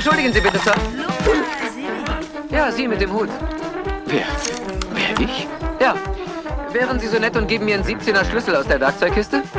Entschuldigen Sie bitte, Sir. Ja, Sie mit dem Hut. Wer ich? Ja. Wären Sie so nett und geben mir einen 17er Schlüssel aus der Werkzeugkiste?